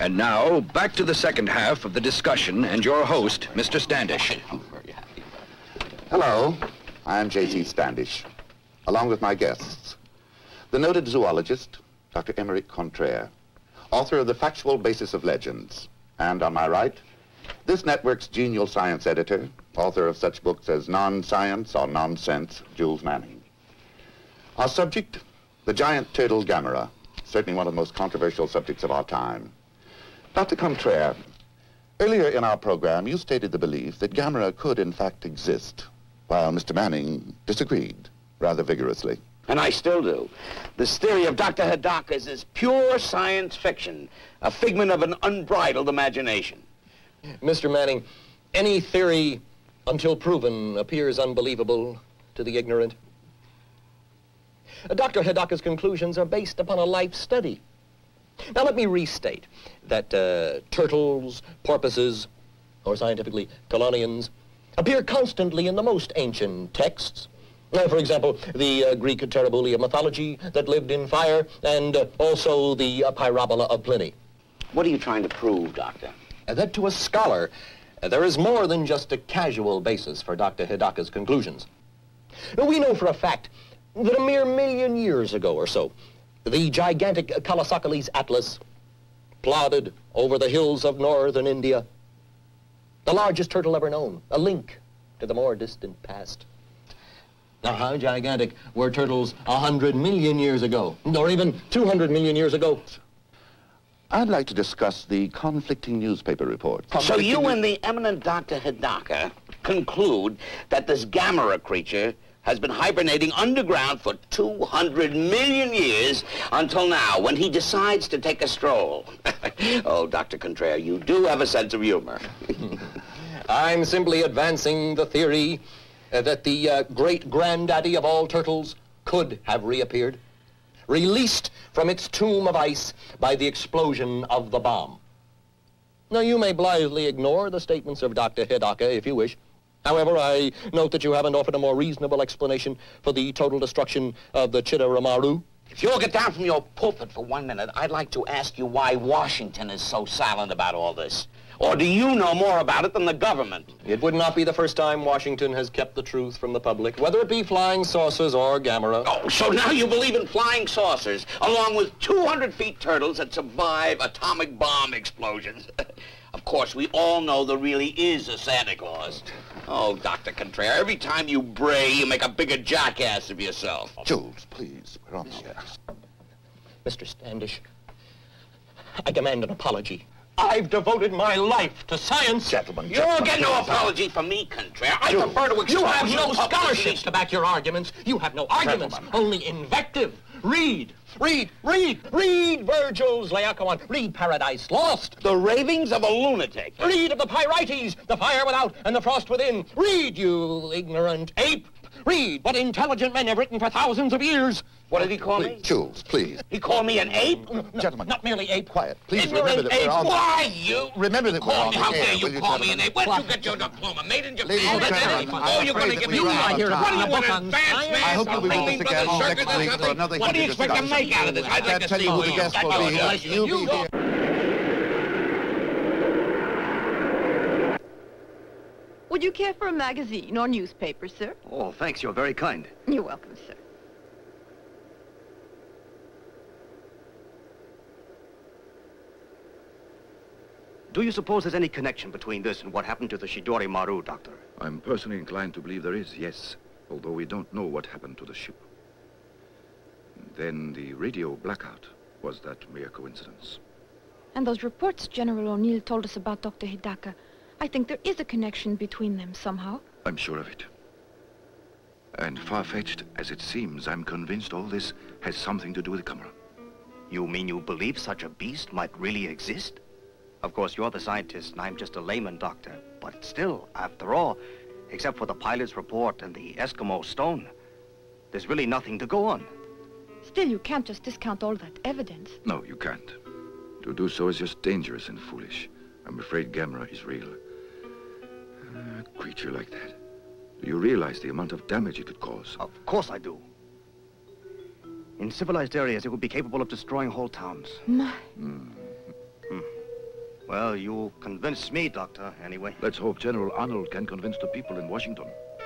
And now, back to the second half of the discussion and your host, Mr. Standish. I'm very happy. Hello, I'm J.C. Standish, along with my guests. The noted zoologist, Dr. Emeric Contraire, author of The Factual Basis of Legends. And on my right, this network's genial science editor, author of such books as Non-Science or Nonsense, Jules Manning. Our subject, the giant turtle Gamera, certainly one of the most controversial subjects of our time. Dr. Contraire, earlier in our program, you stated the belief that Gamera could in fact exist, while Mr. Manning disagreed rather vigorously. And I still do. This theory of Dr. Hidaka's is pure science fiction, a figment of an unbridled imagination. Mr. Manning, any theory, until proven, appears unbelievable to the ignorant. Dr. Hidaka's conclusions are based upon a life study. Now, let me restate that turtles, porpoises, or scientifically, chelonians, appear constantly in the most ancient texts. For example, the Greek Terebuli mythology that lived in fire, and also the Pyrobola of Pliny. What are you trying to prove, Doctor? That to a scholar, there is more than just a casual basis for Dr. Hidaka's conclusions. We know for a fact that a mere 1,000,000 years ago or so, the gigantic Kalasakalis Atlas plodded over the hills of northern India, the largest turtle ever known, a link to the more distant past. Now, how gigantic were turtles 100 million years ago, or even 200 million years ago? I'd like to discuss the conflicting newspaper reports. So you and the eminent Dr. Hidaka conclude that this Gamera creature has been hibernating underground for 200 million years until now, when he decides to take a stroll. Oh, Dr. Contraire, you do have a sense of humor. I'm simply advancing the theory that the great-granddaddy of all turtles could have reappeared, released from its tomb of ice by the explosion of the bomb. Now, you may blithely ignore the statements of Dr. Hidaka if you wish. However, I note that you haven't offered a more reasonable explanation for the total destruction of the Chitaramarru. If you'll get down from your pulpit for 1 minute, I'd like to ask you why Washington is so silent about all this. Or do you know more about it than the government? It would not be the first time Washington has kept the truth from the public, whether it be flying saucers or Gamera. Oh, so now you believe in flying saucers, along with 200-feet turtles that survive atomic bomb explosions. Of course, we all know there really is a Santa Claus. Oh, Dr. Contraire, every time you bray, you make a bigger jackass of yourself. Jules, please, we're on the air. Mr. Standish, I demand an apology. I've devoted my life to science. Gentlemen, You'll get no apology from me, Contraire. I prefer to expose You have no publicly. scholarships to back your arguments. You have no arguments, only invective. Read Virgil's Laocoon. Read Paradise Lost. The ravings of a lunatic. Read of the Pyrites, the fire without and the frost within. Read, you ignorant ape. Read what intelligent men have written for thousands of years. What did he call me? Jules, please. He called me an ape? No, Gentlemen. not merely ape. Quiet. Please Ignorant remember that ape. we're on... Why, you? Remember that we're Call on me. the How air, dare you will you, call me gentlemen? an ape? Where'd you get your diploma? Made in Japan? Ladies and That's gentlemen, anything. I'm Oh, you're going afraid to that give we me are out of here. time. What do you want, I an advance man? I hope you'll be with us again next week for another What do you heated expect to discussion. make out of this? I'd like Can't to tell see you who who the you guest will be. are. You'll be here. Would you care for a magazine or newspaper, sir? Oh, thanks. You're very kind. You're welcome, sir. Do you suppose there's any connection between this and what happened to the Chidori Maru, Doctor? I'm personally inclined to believe there is, yes, although we don't know what happened to the ship. Then the radio blackout. Was that mere coincidence? And those reports General O'Neill told us about Dr. Hidaka, I think there is a connection between them somehow. I'm sure of it. And far-fetched as it seems, I'm convinced all this has something to do with Gamera. You mean you believe such a beast might really exist? Of course, you're the scientist and I'm just a layman, Doctor. But still, after all, except for the pilot's report and the Eskimo stone, there's really nothing to go on. Still, you can't just discount all that evidence. No, you can't. To do so is just dangerous and foolish. I'm afraid Gamera is real. A creature like that. Do you realize the amount of damage it could cause? Of course I do. In civilized areas, it would be capable of destroying whole towns. My. Well, you convinced me, Doctor, anyway. Let's hope General Arnold can convince the people in Washington.